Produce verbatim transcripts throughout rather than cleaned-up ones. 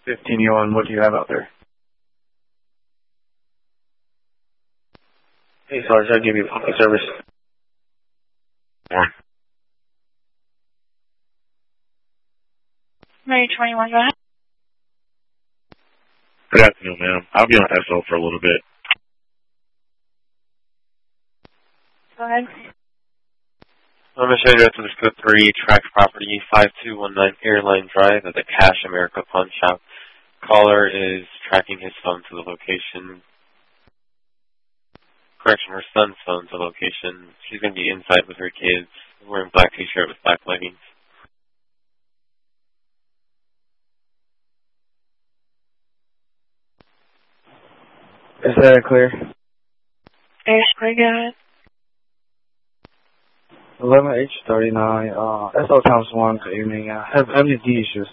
fifteen E one, what do you have out there? Hey, Sarge, I'll give you public service. One. Mary twenty-one, go ahead. Good afternoon, ma'am. I'll be on S O for a little bit. Go ahead. I'm going to show you the address of three, Track Property, five two one nine Airline Drive at the Cash America Pawn Shop. Caller is tracking his phone to the location. Correction, her son's phone to the location. She's going to be inside with her kids, wearing black t-shirt with black leggings. Is that clear? Air Spray, go ahead. eleven H thirty-nine, uh, S O times one, good evening. I have M D issues.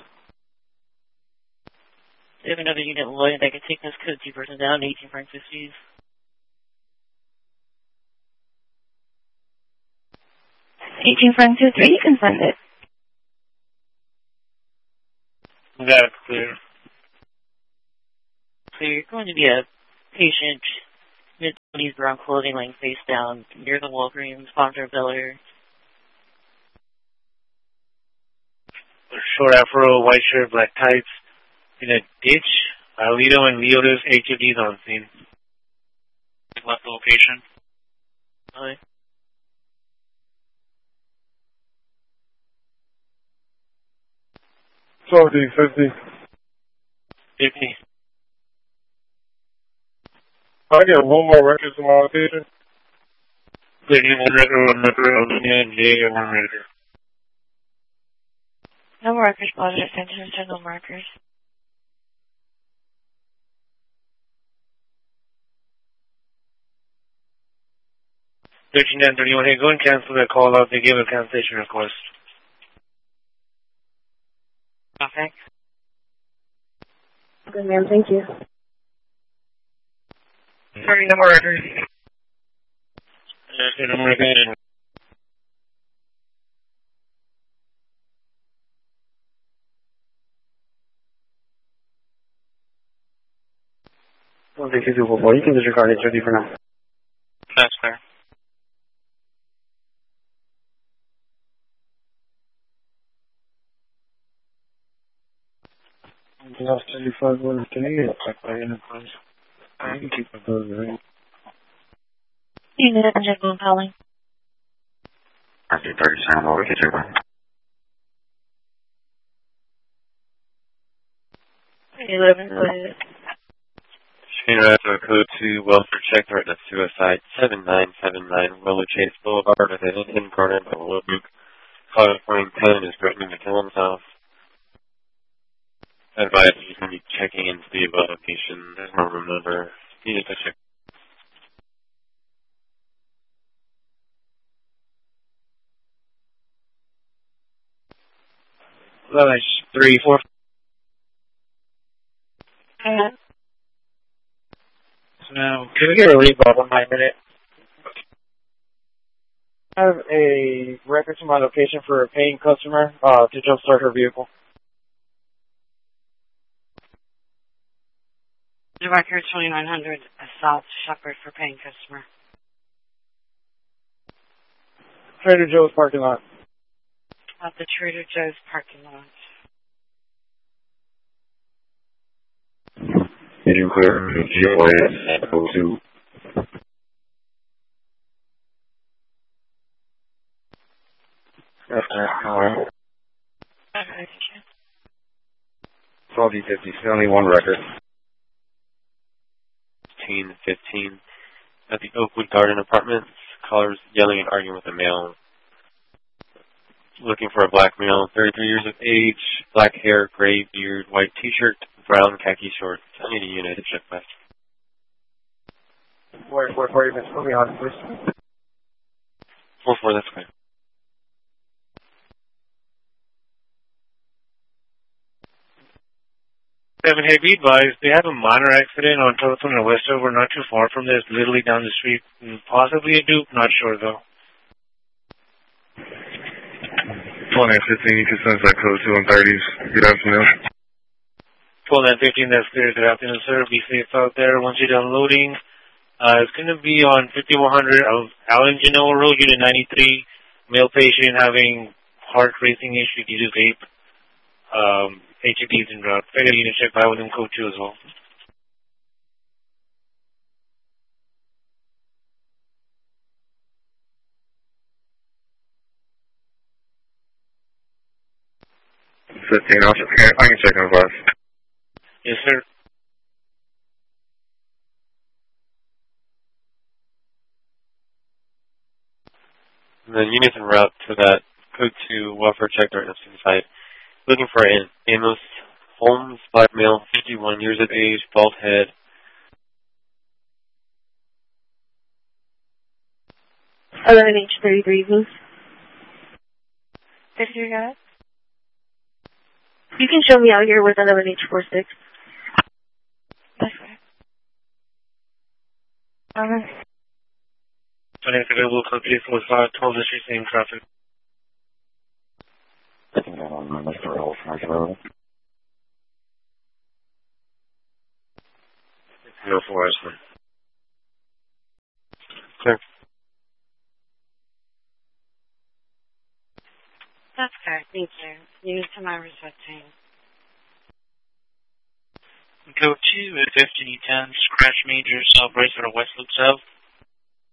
Do you have another unit lawyer that can take this code two person down, eighteen francs fifties? eighteen francs fifty, you can send it. That's clear. So you're going to be a patient, mid-twenties, brown clothing, laying face down, near the Walgreens, sponsor biller. Short afro, white shirt, black tights, in a ditch. Alito and Leotis H O Ds on scene. Left location. Hi. forty, fifty. fifty. I get one more record to my location. Clearing one record, one record, and J, one record. No markers, spotted attention to no markers. thirteen nine thirty-one, hey, go and cancel that call out. They gave a cancellation request. Okay. Good, ma'am, thank you. Sorry, no more records. Uh, no more records. One six two four four. You can disregard H O D for now. That's fair. Last thirty-five one today. I can keep it those, right? Unit engine boom calling. R T thirty-seven, what we can do. eleven, go ahead. Screenwriter to code two, welfare check, threat of suicide, seven nine seven nine, Willow Chase Boulevard, with an Indian Garden by Willowbrook. Caller point ten is threatening to kill himself. Advise you can be checking into the above location. There's no room number. You need to check. eleven three four. Uh, So now, can we get a relief on one minute? I have a record to my location for a paying customer uh, to jumpstart her vehicle. The record twenty-nine hundred, South Shepherd for paying customer. Trader Joe's parking lot. At the Trader Joe's parking lot. Did you clear G O S O two? Alright. Okay. twelve D fifty, only one record. fifteen fifteen. At the Oakwood Garden Apartments, callers yelling and arguing with a male. Looking for a black male, thirty-three years of age, black hair, gray beard, white t-shirt, brown khaki shorts. I need a unit to check that. Four, four, four, even put me on, please. four four, that's fine. Seven, hey, be advised, they have a minor accident on Telephone and Westover, not too far from this, literally down the street. Possibly a dupe, not sure though. twenty fifteen, you can sense that code two and thirties. Good afternoon. vehicle nine fifteen, that's clear. Good afternoon, sir. Be safe out there. Once you're done loading, uh, it's going to be on fifty-one hundred Allen Genoa Road, Unit ninety-three. Male patient having heart racing issue due to vape. Um, H E Ds and drug. Failure unit check by within code two as well. fifteen, I can, I can check on class. Yes, sir. And then units en route to that code two welfare check right next to the site. Looking for an Amos Holmes, black male, fifty-one years of age, bald head. eleven H thirty-three, please. fifty, got it? You can show me out here with eleven H forty-six. That's right. Okay. Next available code three four five, twelve Street, same traffic. Taking that on Mister Elf, Mister No four, S one. Clear. That's correct. Thank you. Unit to my request team. Code two is F G ten, scratch major, South Bracelet, West Loop South.